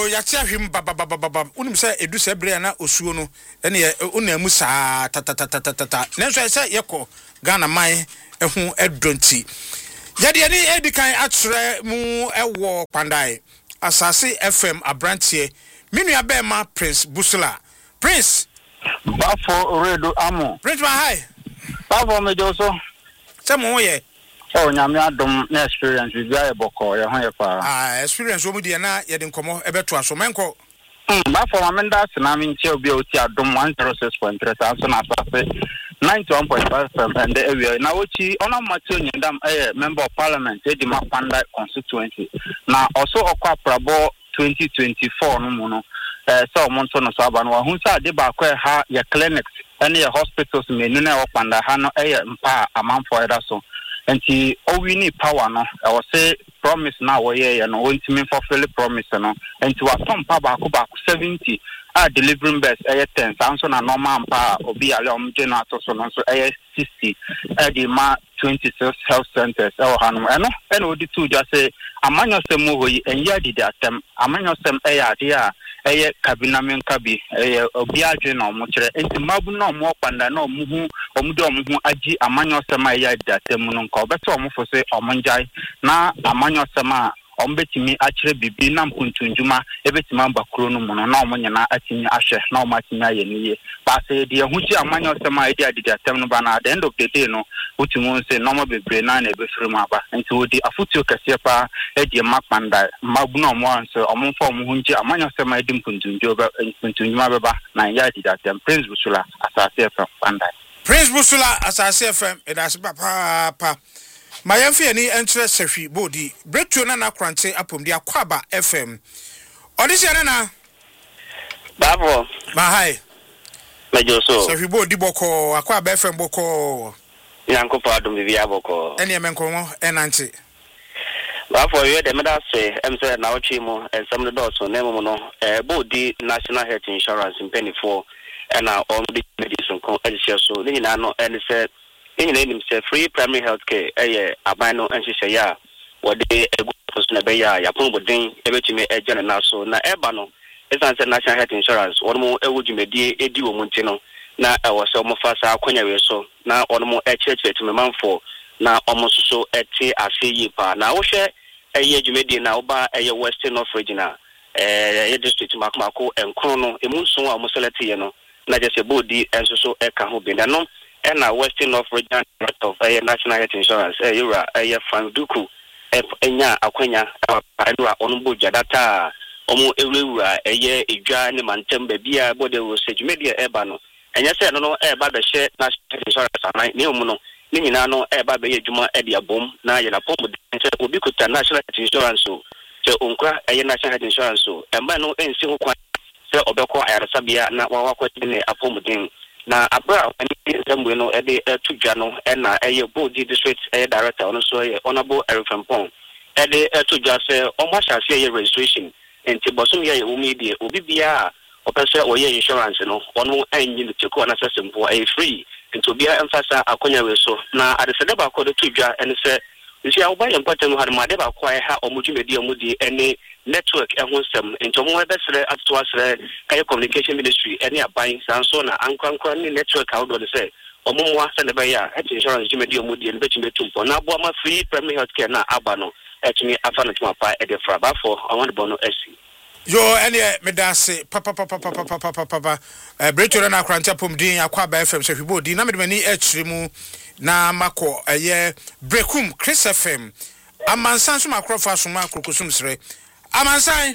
ya tia hwim baba unim say edu se bre na osuo no ene ye unamu saa tata nenso say yekọ Ghana man ehu edonti yade ni edikan atrɛ mu ewo pandai asase FM abrantie minu abema Prince Busula Prince Bafo redo amo Prince ma hi Bafo mejo so se mo ye oh nyame adom na experience bi aye boko ye ho ye pa experience wo mu de na ye de nkomo ebeto aso menko Bafo amenda sena mi nche obi oti adom 106.3 so na asase 91.5 FM and the area na ochi ona Matthew Nyandam member of parliament e di Mapanda constituency na also okwa prabo 2024 no mu no so monto no so aba no hu sa de ba kwa ha ya clinics ene ya hospitals menu na okpanda ha no mpa amanfo eda so enti owini power no I was say promise na wo ye no wontimi fulfill promise no enti wa tompa ba ko 70 delivering best 10 sanso na normal mpa obi ale omje na to so no so 60 the ma 26 health centers hanu eno odi tu just say amanyo sem ho yi enye didi atem amanyo sem ade a kabinamen kabi obi adwe na omo kire enti mabu na omo kwanda na omo hu agi amanyo sem didi atem no nka obeto omo fo se omo njai na amanyo sem a ombetimi akire bibi na mpuntunjuma ebetimi ambakuro no mu no na omo nyina atimi ahwe na omo atimi ayeniye ba se de ehuchi amanyo sem adidi atem no ba na at the end of the day no utimu se normal bebre na na ebefiri mu aba nti wodi afutuo kase pa edi makpanda mabu na omo anso omo fo omo hunji amanyo sem edi mpuntunjuma beba na ya didi atem Prince Busula asase FM panda Prince Busula asase FM edase pa Mayamfi ani entre sehwi bodi bretu na krante apomdi akwaba FM odisi na Babo mahai mejoso sehwi bodi boko akwaba FM boko yankopo adom bibia boko ene emenkomo enanti Babo ye de medase emse na ochi mu ensem de doso na emu no bodi National Health Insurance mpenifo na omdi medicine ko edise so ni na no ene se in say free primary health care abano enhye ya wode egu na be ya yapon bodin ebetime ejene na so na eba no esan say National Health Insurance wonmo ewujumedie edi wo munti no na ewose omo fasa akonya we so na wonmo echechechime manfo na omo so eti aseyi pa na wo hwe ejumedie na oba Western North Regional district makomako enkron no emunso a omo select ye no na je se bodi enso so eka ho bi na no na Western North Region of National Health Insurance yura Fanduku enya akwanya adua onumbo jadata omo ewura edwa ne mantem bia bode wo sejumedia eba no enya se no eba be hye National Health Insurance anai ne omo no ni nyina no eba be yedwuma edi abom na ye na pom de obi kuta National Health Insurance so se onkra National Health Insurance so emba no ensi ho kwan se obekọ ayaresabia na wakwati ne apom den na abra ani zembu no ede tudwa no na bodi district director no so honorable Eric Frampong ede tudwa se omo hyase ye registration enti bosom ye umidie obi bia opese oye insurance no ono anyi ne teko na sesempo free enti obi emphasize akonya we so na adesede ba ko de tudwa ene se nti a oba yempata no harma de ba ko ha omudwumedi omudi ene network ehonsem enti omo ebesere atoto asere kai communication ministry ene aban sanso na ankwankwa ni network awdo de se omo mwa se ne ba ya health insurance jumedi omudi ene betime tumpo na abo ama free primary health care na aba no etimi afa no tuma pa e de fra ba for awon bono esi yo ene medase papa bretu na krante pomdin akwaba FM sehwibodi na medmani echirimu na mako brekum Chris FM amansan so makrofa so makrokosum sere amansan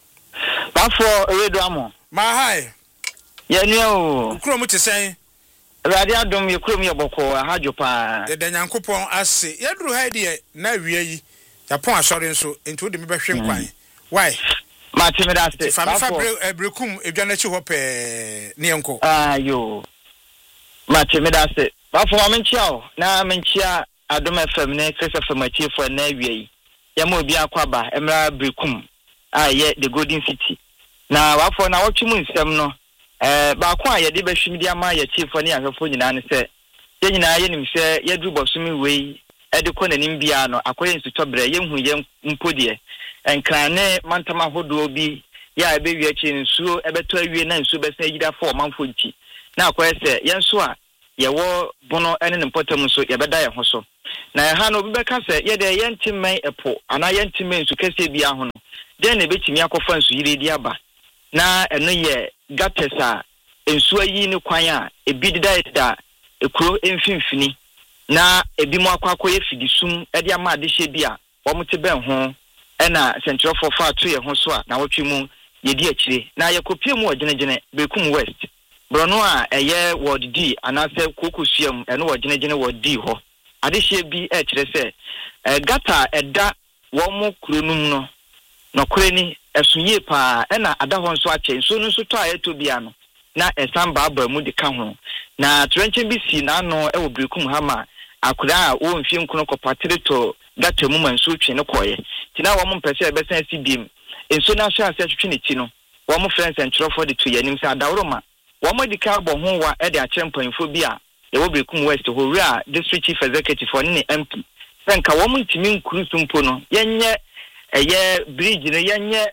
Bafo redo amo mahai ye o krom tesen radio adom ye krom ye boko hajo pa de nyankopon ase yeduru ha die na wie yi yapon asore nso enti wode mebehwe nkwan why Mati me daste. Bafo brekum edwanachi ho pe ne enko. Yo. Mati me daste. Bafo amenchia o na menchia Adom FM ne Chris FM achifo na awie. Ya ma obi akwaba emra brekum ye the Golden City. Na wafo na wotwemu nsem no ba ko a ye de behwim dia ma ye chifo ne ahwefo nyina ne se ye nyina ye nim se ye dru bosumi wei ede ko nanim bia no akoye nsutobre ye hu ye mpodie enkrane mantama hodo bi ya ebe wi achi nsuo ebeto awie na nsuo besa yida for manfo nti na akoye se yenso a ye wo bono ene ne potam so ye beda ye ho so na ye ha no obi beka se ye de yentimmen epo ana yentimmen nsu kese bia ho no den na betimi akofa nsu yire di aba na eno ye gatesa nsu ayi ne kwan a ebi dida ekuro emfimfini na ebi mu akwakoye fidisum e de ama adehye bia wo mte ben ho ena central for far to ye ho so a na wotwe mu ye di akire na ye kopie mu ogenegene Bekum West brono a eye word D anase kokosuam eno ogenegene word D ho adehye bi e kire se gata eda wo mu kronum no nokore ni esunye pa ena ada ho nso ache nso no so to ayeto bia no na esamba aba mu de ka ho na trenche bi si na no e wo Bekum hama akura a wo mfie nkono kopatire to gata mu manso twe ne koye tina wo mo mpese ebesan sibiem enso na so ase twetwe ne ti no wo mo friends and for the to yanim sa dawroma wo mo dika bo ho wa e de akyempanfo bi a e wo Bekum West ho wura district chief executive for ne MP senka wo mo ntimi nkuru mpo no yenye eye bridge no yenye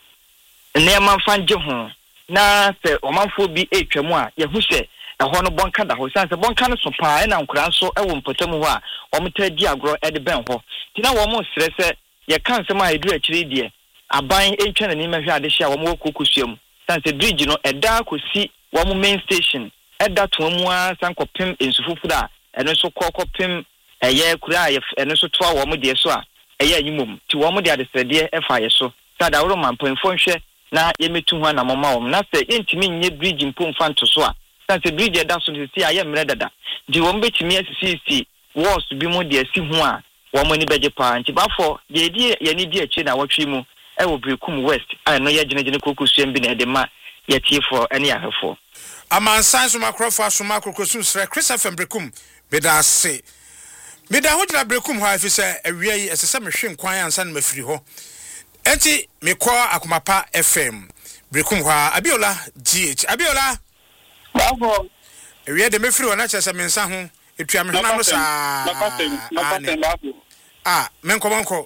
ne manfanje ho na se o manfo bi etwamu a ye hu se ho no bonka da ho sanse bonka no so pa na nkura nso e wo mpotamu ho a wo mta di agro e de ben ho tina wo mo sere se ye kan se ma edu akire die aban entwa na ni mahwe ade hia wo mo kokosuam sanse bridge no eda kosi wo mo main station eda to mu a sankopem ensufufu da eno so kokopem eye kura eno so to wo mo de so a eye anyimom ti wo mo de ade sede e fa ye so sada wo man panfo nhwe na ye metu ho na mama wo na se yentimi nye bridge mpomfa nto so a sanse bridge eda so si aye mre dada di wo mbetimi asisi walls bi mo de asi ho a wo mo ni beje pa nti bafo ye di ye ni di achi na wotwe mu e wo Bekum West a no ye genegene kokosuam bi na de ma ye tiefo ene ahefo amansan so makrofo asoma kokosu sre Chris FM Bekum beda se beda ho dra Bekum ho afi se awia yi esese mehwe nkwan ansa na mafiri ho enti mekọ akomapa FM Bekum ho Abiola GH Abiola Bravo awia de mefiri ho na chese mensa ho etua me hona no sa menko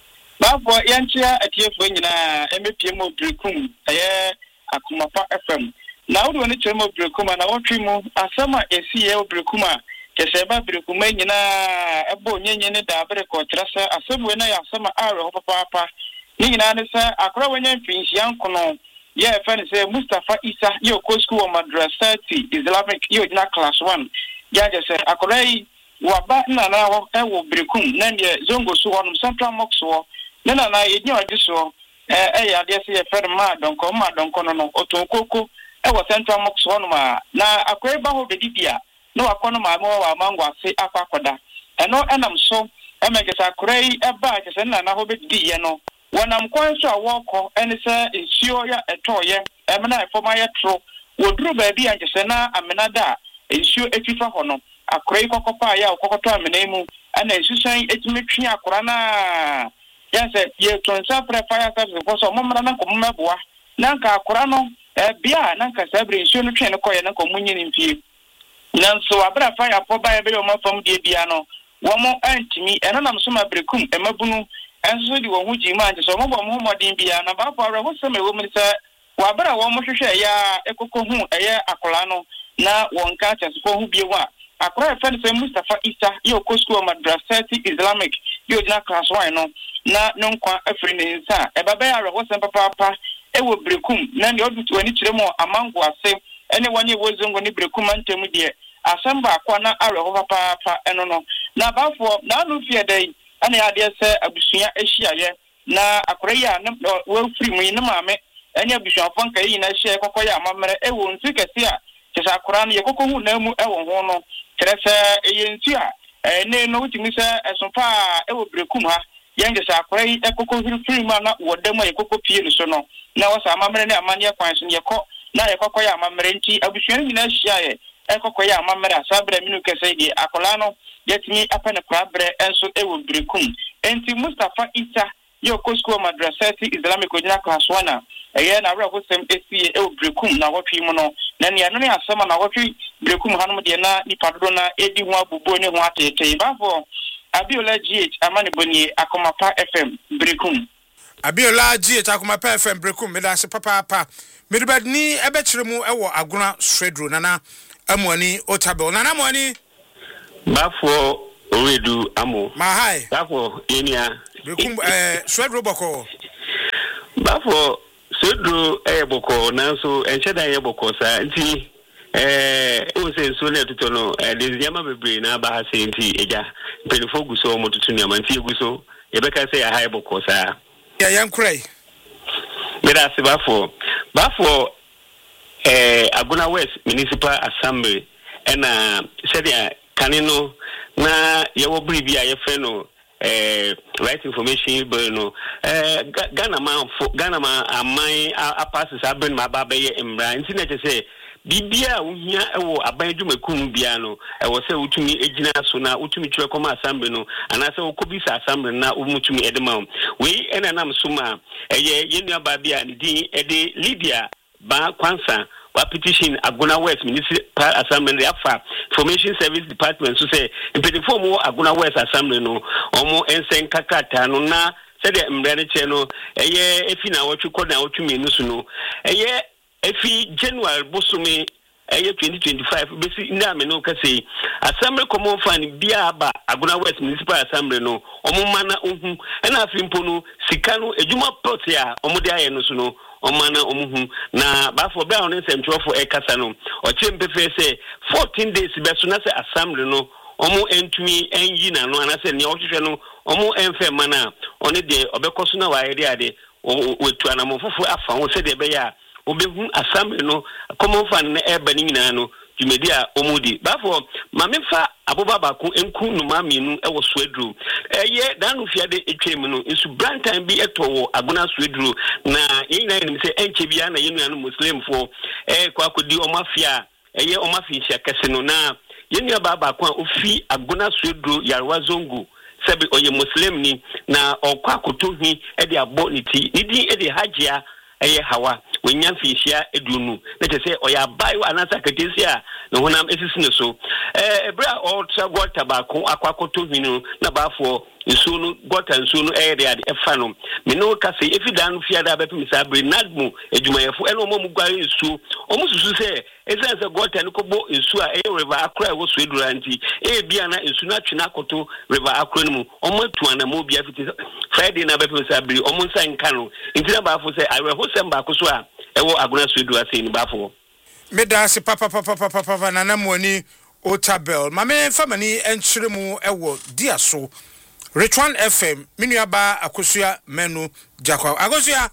Bravo yanchia atiefo nyina emepie mo Bekum aye akomapa FM na wo ne chemo Bekum na wotwe mu asama esi ye Bekum a keseba Bekum nyina ebo nyenye ne da bere ko trasa asabu na ya asama aro ho papa ni nyina ne sa akora wanya mfinhia nkono ye fa ne se Mustafa Isa ye ko school madrasa Islamic ye na class 1 ya je se akora yi waba na wo ewo Bekum na ne zongo so wonum central mosque wo na ye nyi ogiso ya de se ye fer ma donko no otonkoko ewo central mosque wonum na akora ba ho bedibia no akono ma wa mango ase akwakoda eno enam so emegesa akora yi eba je se na ho bedidi ye no wonam kwan so awoko ene se nsuo ya etoye emna efoma ye tro woduru ba bi anje se na amenada nsuo etifa ho no akora yi kokopa ya okokoto amena mu ana esusan etimetwi akora na yanse ye tonsa fire service ko so momra na ko mmeboa nanka akora no bia nanka sabre nsuo no twen ko ye nanka munyi mpie nanso abra fire po ba ye be yo mafam de bia no wo mo antimi eno nam so ma Bekum emabunu enso di wo hu jima anje so mo bo mo modin bia na ba fa wo se me wo mi se wa bra wo mo hwehwe ya ekoko hu eye akola no na wonka chesko hu bie wa akora fa se Mustafa Isa ye ko school madrasa Islamic ye na class 1 no na nonkwa afri ne nsa e baba ya wo se papa e wo Bekum na ne odu wani kire mo amango ase ene wanye wo zongo ni Bekum antemu de asamba akwa na areho papa eno no na bafo na no fie dai ana ya de se abusua ehia na akora ya na wo firi mu ne maame ene abusua fon kai na hie kokoya amamere e wo nsu kese a kesa akora no ye kokko hu na mu e wo ho no krese ye nsu a ne no wutimi se esompa e wo Bekum ha yenge sa akora yi e kokko firi mu na wo demu ye kokko pie no so no na wo sa amamere ne amane kwan so ne ye ko na ye kokoya amamere nti abusua ni na hia ye ekokoya amamere asabre minu kese di akola no yetimi apane kwabre enso ewo Bekum enti Mustafa Isa yo ko school madrasa Islamic ojina class 1 eye na bra ko sem esi ewo Bekum na wotwi mu no na ne no ne asema na wotwi Bekum hanom de na nipa dodo na edi ho abubo ne ho atete bafo Abiola GH amane boni akomapa FM Bekum Abiola G takuma pa FM brekum me da se papa medibadni ebekire mu ewo agona swedro nana amwani otabel nana amwani bafo oredu amo mahai bafo enia brekum swedro boko bafo swedro boko nanso encheda ye boko sa nti o se so na tuto no desiyama bebre na ba ha se nti eja penifo guso mo tutu ni amanti guso yebeka se ya hai boko sa ya yankrai mera se bafo Aguna West Municipal Assembly ena said kanino na yewo bribia ye fe no right information bill no Ghana ma amai apasses abin ma baba ye emra nti na say bibia uhia ewo aban dwumakum bia no ewo se utumi ejina so na utumi twe koma assembly no ana se okobisa assembly na umutumi edema we ena nam suma ye nua ba bia ni din ede Lydia ba kwansa wa petition Aguna West Municipal Assembly afa Information Service Department so say impedifo mu Aguna West Assembly no omo ensen kakata no na se de mbrane che no efi na wotweko na wotumi no so no efi January bosome 2025 besi nda me no kase Assembly common fund bia ba Aguna West Municipal Assembly no omo mana ohun na afimpo no sika no ejuma plot ya omo de aye no so no omana omuhu na bafo be on nsentwofo ekasa no ochempefe se 14 days be so na se assembly no omu entumi enyi na no anase ne ohwehwe no omu enfe mana one de obekoso na wa ade ade wetu anamofufu afa wo se de be ya obehu assembly no common fund na eba ni nyina no jumedia omudi bafo mamefa abobaba ko enku no maminu ewo swedru danu fiade etwem no nsu brantan bi etowo Aguna swedru na yina nim se enche bia na yenu anu muslim fo kwa kodi omafia omafia sia kese no na yenu baba ko ofi Aguna swedru yarwa zongu sebi oye muslim ni na okwa kotohi de abo niti nidi de hajia hawa wenya fishia edunu na tese oya bayo anasa ketesia no honam esisine so ebra ultra gota ba ko akwakoto hinu na bafo nsu no gota nsu no de ade efa no me no ka se efidan fiada ba pimisa bre nadmu edwumayefo eno mo mugware nsu omususu se esense gota ni kobo nsu a river akra wo so eduranti bia na nsu na twena akoto river akra no mu omatuana mo bia fiti Friday na ba pimisa bre omunsa nka no ntina bafo se awe hosem ba ko so a ewo Aguna Swedu ase ni bafo meda se papa nana mwani otabel mame famani enchiremu ewo diaso Retwan FM minuaba akosua menu jakwa akosua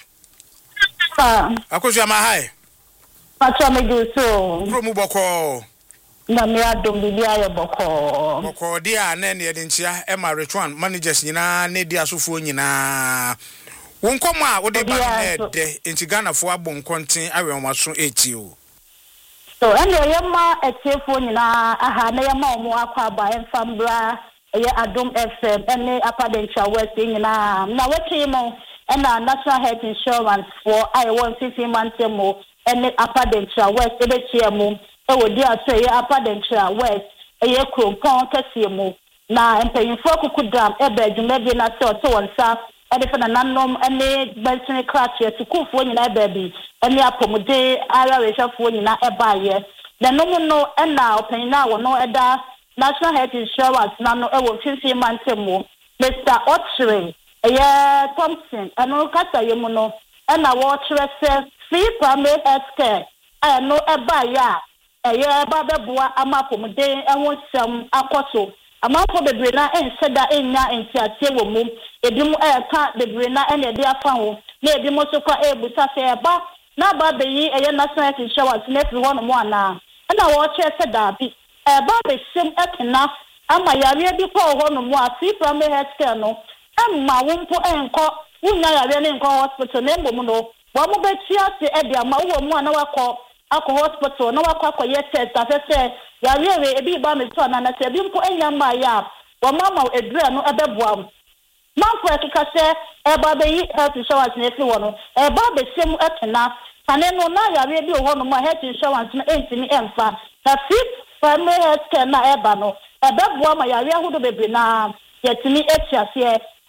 akosua mahai pacho meduso promu boko na me adom bibia ye boko dia na ne de nchia ema Retwan managers nyina ne diasofo nyina wonkomo a wode ba na de enti Ghana fo abon konten awenwaso etio so ene yema etiefo nyina aha na yema omo akwa ba enfambra ye Adom FM ene Apadencha West nyina na wetimo ena National Health Insurance for I want 15 months mo ene Apadencha West ebetiemu ewodi aso ye Apadencha West eye krompon kasiemu na empanyinfo kukudam ebe adwumadi na se oto wonsa ede na nanom ene bensene krache tukufo nyina baby ene apomode ara rehafo nyina ebaye na nomu no ena opanyina wo no eda National Health Insurance na no ewo 15 months mo Mr. Ochre Thompson eno kasa yemu no ena wo chere se free primary health care eno ebaye ba beboa amapomode enwo sem akoso amanfo bebre na enseda enya entiatie wo mum ebimu ka bebre na ene de afa ho na ebimu so kwa ebusa se ba na ba beyi National Health Insurance na fi ho no mo ana na wo che se da bi ba be sim ekena ama yare bi ko ho no mo afi primary health care no amma wonpo enko wunya yare ne nko hospital na mbom no bo mo be tia se e dia ma wo mo ana wakọ akọ hospital na wakọ ye test afese yare ebi ba me to na se ebi mpo enya ma ya wo mama edura no ebeboam manfo ekika se ba be yi health insurance na efi wo no ba be sim ekena ane no na yare bi ho no mo health insurance na entimi emfa na fit primary health care na eba no ebeboam yare ahudo bebre na yetimi etiase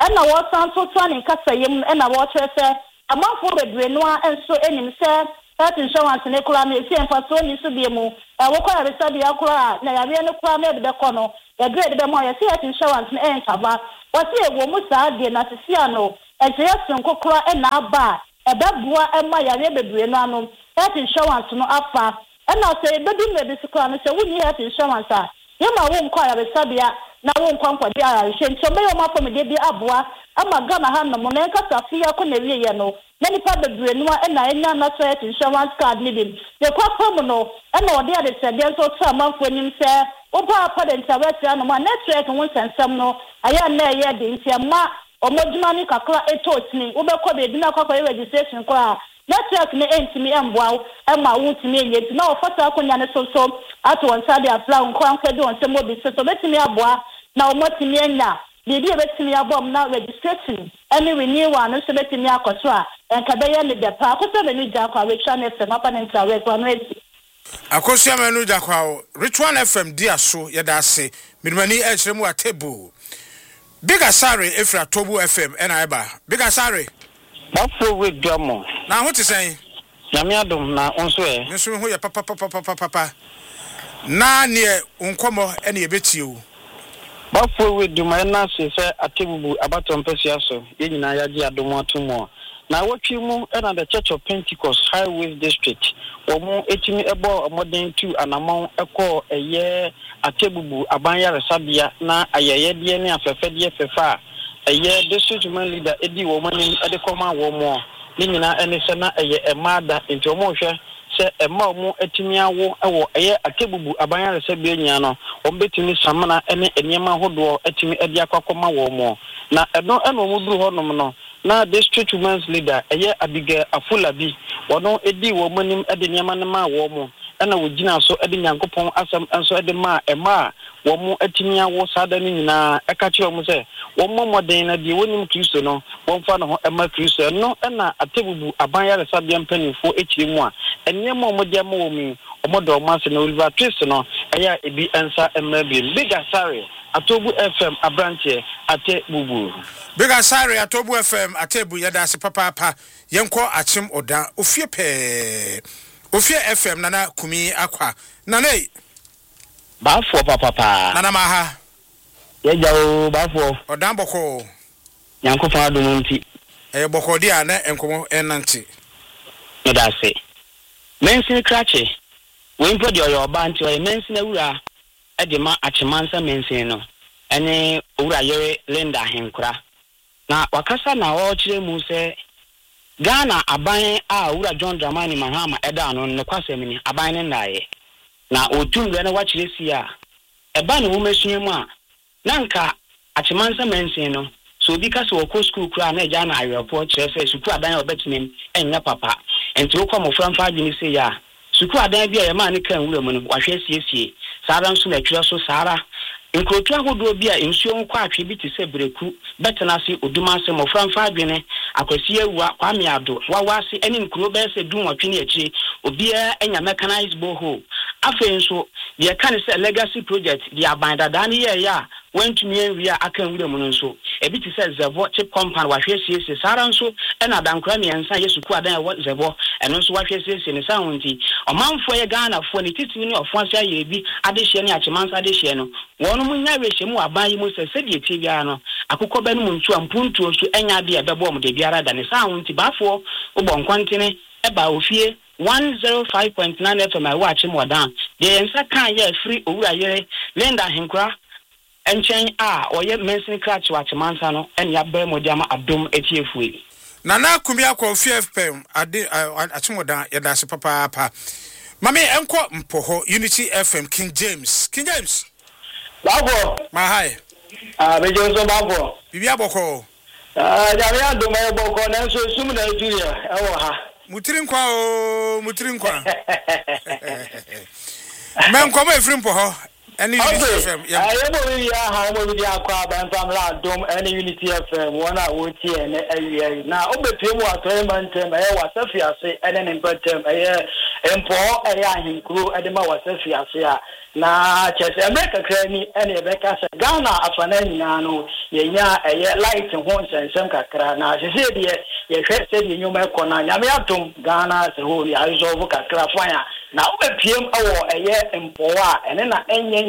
ɛna wɔsan toto ne kasayem ɛna wɔkyerɛ sɛ amanfo bebree no nso enim sɛ health insurance ne kura na efi mfaso ni so bi mu wokɔ yɛbisa bi akora na yɛawe ne kura na de kɔ no yɛdre de bɛma yɛsi health insurance ne ɛnkaba wɔsi ewo mu saa de na sisi ano ɛkyerɛ sonko kora ɛna aba ɛbɛboa ɛma yɛawe bebree no ano health insurance no afa ɛna sɛ ebedu na bi sikora no sɛ wuni health insurance a yɛma wo nkɔ yɛbisa bia na wo nkɔ nkɔde ahwɛ nti ɔbɛyɛ ɔma fam de bi aboa ama Ghana ha no mo na nkasa fi akɔ na wie yɛ no na nipa bebree no ɛna enya na so health insurance card ne bi de kwa fam no ɛna ɔde ade sɛdeɛ nso to amanfo anim sɛ wopa apa de ntawɛtia no ma network ho nsɛnsɛm no ayɛ na ɛyɛ de nti ama ɔmodwuma ne kakra etotini wobɛkɔ beebi na akɔ registration kora network ne entimi emboa ema wutimi enye ti na ofata akonya ne so ato onsa de afla nkwankwa de onse mo bi so betimi aboa na omotimi enya bibi betimi abom na registration any renewal no so betimi akoso a enka beye ne depa akoso be ni jakwa Ritual FM apa ne ntra we no eti akoso amenu jakwa Ritual FM dia so yeda ase midmani ekyeremu atebo Big Asare efra Tobu FM ena eba Big Asare Bafo we dwamo na ho te sɛn na me adom na onso e nso ho ye papa na ne unkomo ene yebeti o Bafo we duma na se atebubu abaton pesia so ye nyina yaji adom atomo na wotwi mu ena the Church of Pentecost Highways District omo etimi ebo modern 2 anamon ekọ eye atebubu abanya resabia na ayeye de ne afefede fefa eye district man leader edi wo mani ade koma wo mo ni nyina ene se na eye emada enti omo hwe se ema omo etimi awo ewo eye atebubu abanya resabia nya no ombetimi samana ene eniema hodo etimi edi akakoma wo mo na eno eno omo duru honom no na district women's leader eye Abigail Afulabi wono edi wo manim ede nyama na ma wo mo na wogina so ede nyankopon asem enso ede ma ema wo mo atimi awo sada ni nyina eka kire mo se wo mo moden na die wonim Kristo no wo mfa no ho ema Kristo no na atebubu abanya resabia mpanifo ekire mu a enyema mo de ma wo mi omodo mase na Oliver Twist no eye ebi ensa ema bi Big Asare Atobu FM abranche ate bubu Big Asare Atobu FM atebu yada se papa yenko achim oda ofie FM nana kumi akwa nana bafo papa nana maha yejawo bafo odan boko yanko fa do nti boko dia na enkomo enanti yada se mensin krache we mpo de oyoba nti o mensin awura edema achimansa mensin no ene owura yere Linda Henkura na wakasa na o kire mu se Ghana aban a owura John Dramani Mahama eda no ne kwasem ni aban ne naye na otumre na wakire si a eba ne wo mesua mu a nanka achimansa mensin no so bi kase wo ko school kura na eja na ayepo kire se suku adan obetinem enya papa enti wo kwa moframfa adwini se ya suku adan bia ye ma ne kan wura mu no wahwe siesie sara nso na twira so sara nkrotu ahodo bia ensuo nkwa atwe bi te se breku betena se odumase moframfa adwene akwasi ewua kwame ado wawase eni nkro be se dum watwe ne akire obia enya mechanized borehole afa nso ye kan se legacy project di abandada ne ye ya wentumi enwia aka nwura mu nso ebi te se Zevo chip compound wahwe siesie sara nso ena dankra miensa yesuku adan wo Zevo eno nso wahwe siesie ne sanwonti omanfo ye Ghana fo ne titimi ne ofo ase ye bi adehye ne achemansa adehye no wono munya rehye mu aban yi mu se de tie bia no akukọ be no mu ntu ampuntu so enya de ebebo mu de biara da ne sanwonti bafo obọ nkwantene eba ofie 105.9 FM I watch him wadan de ensa kan ye free owura yere Linda Henkura enchen a oye mensin crutch watch mansa no en ya be modiama adom etiefue nana kumi akwa FM ade achimoda yada se papa mami enko mpoho Unity FM King James babo ma hai bejo so babo bibi aboko jare adom e boko na so sum na etuya ewo ha mutirin kwa menko ma efrim poho any Unity FM. I am over here, how will you acquire and from Dome, any Unity FM, one I would see and a now, over to what I was Sophia say, and then in Bertram, and for a young crew at the Mawa Sophia say. Na chese America krani ene beka se Ghana afanani nanu yenya light ho nsensem kakra na sese de ye hwe se de nyoma ekona nyame atom Ghana se ho ya resolve kakra fanya na obepiem awo empowa ene na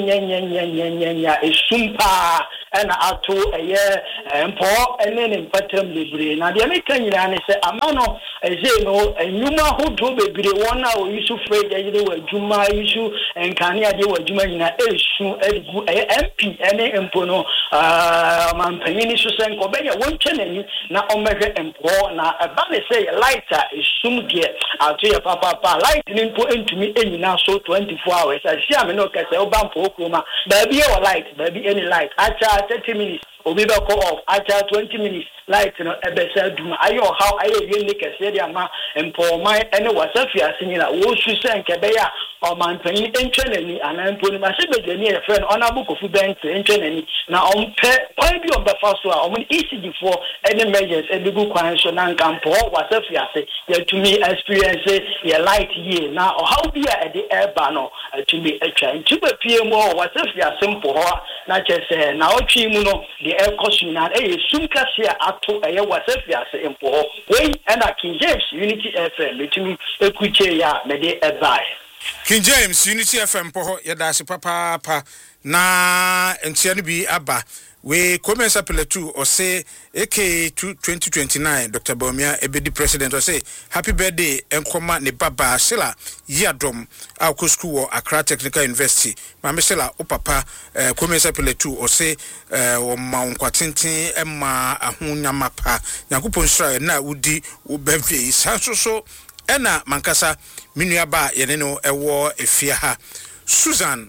enya esumpa ena ato empo ene ne mpatrem lebre na de meka nyina ne se amano eze no enyuma hodo bebre wona o yisu frege yide wa djuma yisu enkane ade wa djuma nyina esu edigu MP ene empo no mampanyini so senko benya wontwenani na omehwe empo na aba ne se lighter esum de ato ya papa light ni mpo entumi enyina so 24 hours asia me no kese oba mpo okroma baabi e light baabi any light acha 30 minutes obi be call off acha 20 minutes light no ebesa duma ayo how ayo yele kese dia ma empo mai ene wasafi asinyina wo su senke be ya o manpanyi entwenani anampo ni ma se bedani e friend honorable Kofi Benz entwenani na ompe point bi on be faso a omni ECG for any measures edigu kwan so na nkampo wasafi ase ya to me experience ya light ye na how be at the airba no to me etwa ntuba pie mo wasafi ase mpo ho na chese na otwi mu no the air caution na sum kase ato wasafi ase mpo ho we and King James Unity FM betumi ekuche ya me de ebai King James Unity FM poho yadase papa na entia no bi aba we commence Piletu or say AK 2029 Dr. Bawumia ebedi president or say happy birthday enkoma ne baba Sela Yadom akọ school or Accra Technical University mama Sela o papa commence Piletu or say o ma nkwatenten emma ahonya pa yakopon sra na udi wo bavie so ena mankasa minuaba yene no ewo efia ha Susan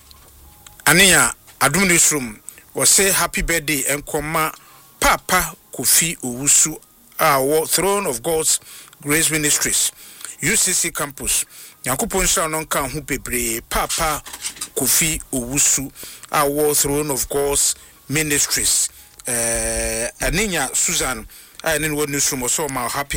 Ania Adum Newsroom was say happy birthday and koma Papa Kofi Owusu our Throne of God's Grace Ministries UCC campus Yakupon sha non kan hu bebre Papa Kofi Owusu our Throne of God's Ministries Aninya Susan I in one newsroom so my happy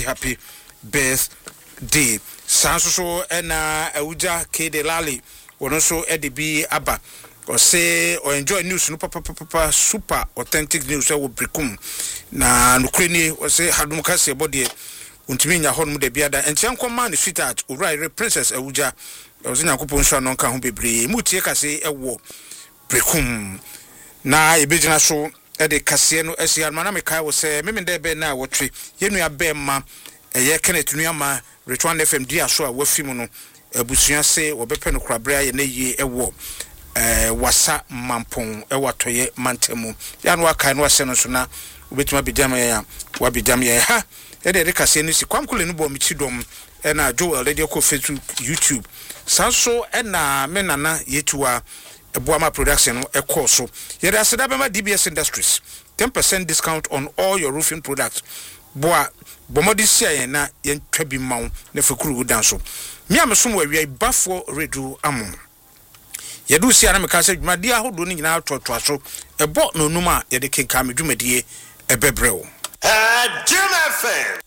birthday sanso ena Auja Kede Lali wono so edibi aba or say or enjoy news no papa super authentic news we brekum na nukreni or say hadum kase body untimi nya honum de biada enchen koma ne sweetheart ori princess Awuja ozinya kopon sha no nka ho bebre mutie kase ewo brekum na ebegina so e de kase no esia na me kai wo say memende be na wotwe yenu ya be ma eye Kenneth Nuama Return FM dia so a wafimu no abusua se obepe no krabra ye na yi ewo wasa mampon ewatoye mantemu ya no aka no ase no so na obetuma bidam ya wabidam ya ha e de kase ni si kwamkule no bo michidom na Joel radio ko Facebook YouTube sanso na menana yetua Boama production e so ye da se da bema DBS Industries 10% discount on all your roofing products boa bomodisia ye na ye twabi mawo na fakuru danso mi amesom wa wi bafo redu amon yedu sia na meka se dwumade ahodo ni nyina totoa so ebo no numa ye de kenka me dwumadie ebebreo Jim FM